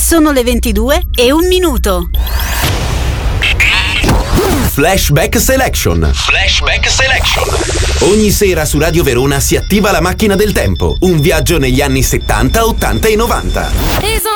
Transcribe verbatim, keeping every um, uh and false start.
Sono le ventidue e un minuto. Flashback Selection. Flashback Selection. Ogni sera su Radio Verona si attiva la macchina del tempo. Un viaggio negli anni settanta, ottanta e novanta.